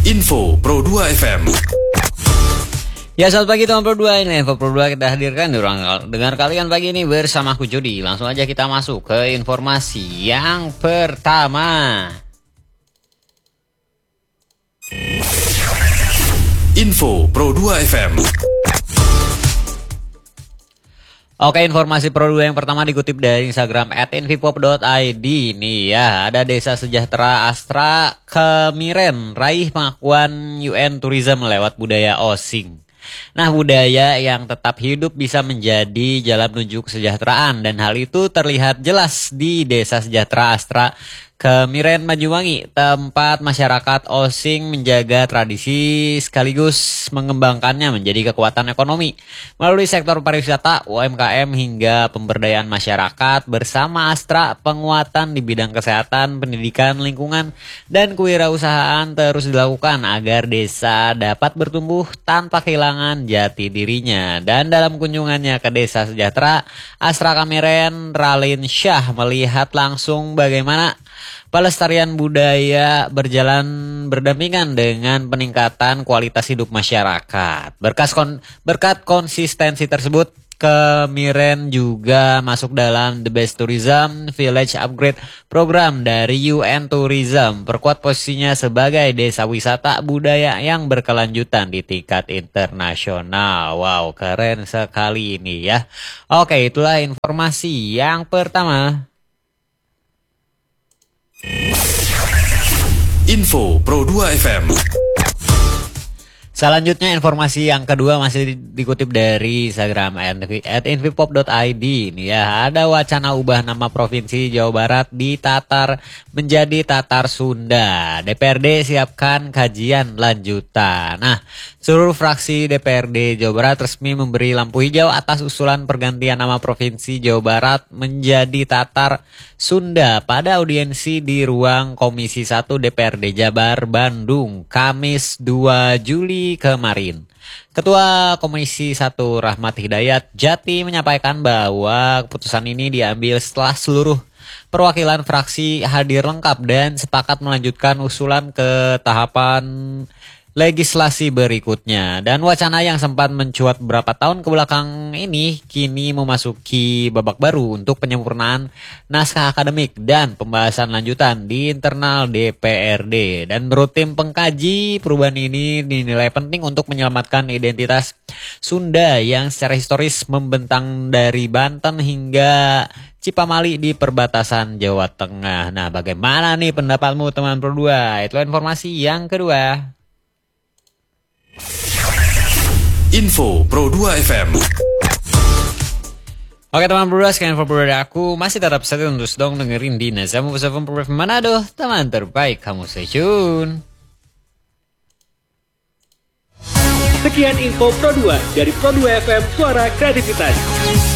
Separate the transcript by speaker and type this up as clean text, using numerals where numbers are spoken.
Speaker 1: Info Pro 2 FM.
Speaker 2: Ya, selamat pagi teman Pro 2, ini Info Pro 2 kita hadirkan di ruang dengar kalian pagi ini bersama aku Jody. Langsung aja kita masuk ke informasi yang pertama.
Speaker 1: Info Pro 2 FM.
Speaker 2: Oke, informasi Pro 2 yang pertama dikutip dari Instagram @invipop.id. Nih ya, ada Desa Sejahtera Astra Kemiren raih pengakuan UN Tourism lewat budaya Osing. Nah, budaya yang tetap hidup bisa menjadi jalan menuju kesejahteraan, dan hal itu terlihat jelas di Desa Sejahtera Astra Kemiren Banyuwangi, tempat masyarakat Osing menjaga tradisi sekaligus mengembangkannya menjadi kekuatan ekonomi melalui sektor pariwisata, UMKM hingga pemberdayaan masyarakat. Bersama Astra, penguatan di bidang kesehatan, pendidikan, lingkungan, dan kewirausahaan terus dilakukan agar desa dapat bertumbuh tanpa kehilangan jati dirinya. Dan dalam kunjungannya ke Desa Sejahtera Astra Kemiren, Ralin Syah melihat langsung bagaimana pelestarian budaya berjalan berdampingan dengan peningkatan kualitas hidup masyarakat. Berkat konsistensi tersebut, Kemiren juga masuk dalam The Best Tourism Village Upgrade program dari UN Tourism, perkuat posisinya sebagai desa wisata budaya yang berkelanjutan di tingkat internasional. Wow, keren sekali ini ya. Oke, itulah informasi yang pertama.
Speaker 1: Info Pro 2 FM.
Speaker 2: Selanjutnya informasi yang kedua masih dikutip dari Instagram @invipop.id. Ini ya, ada wacana ubah nama provinsi Jawa Barat di Tatar menjadi Tatar Sunda. DPRD siapkan kajian lanjutan. Nah, seluruh fraksi DPRD Jawa Barat resmi memberi lampu hijau atas usulan pergantian nama provinsi Jawa Barat menjadi Tatar Sunda pada audiensi di ruang Komisi 1 DPRD Jabar Bandung, Kamis 2 Juli kemarin. Ketua Komisi 1 Rahmat Hidayat Jati menyampaikan bahwa keputusan ini diambil setelah seluruh perwakilan fraksi hadir lengkap dan sepakat melanjutkan usulan ke tahapan legislasi berikutnya. Dan wacana yang sempat mencuat beberapa tahun kebelakang ini kini memasuki babak baru untuk penyempurnaan naskah akademik dan pembahasan lanjutan di internal DPRD. Dan menurut tim pengkaji, perubahan ini dinilai penting untuk menyelamatkan identitas Sunda yang secara historis membentang dari Banten hingga Cipamali di perbatasan Jawa Tengah. Nah, bagaimana nih pendapatmu teman Pro 2? Itulah informasi yang kedua.
Speaker 1: Info Pro 2 FM.
Speaker 2: Oke teman Pro 2, sekian info Pro 2 dari aku. Masih tetap setia untuk sedang dengerin di Nazamu Pesawat Pro 2 Manado. Teman terbaik, kamu stay tune.
Speaker 3: Sekian info Pro 2 dari Pro 2 FM, suara kreativitas.